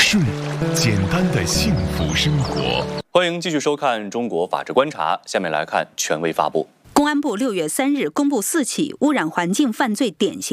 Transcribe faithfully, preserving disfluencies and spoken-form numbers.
税，简单的幸福生活。 欢迎继续收看《中国法治观察》，下面来看权威发布。 公安部六月三日公布四起污染环境犯罪典型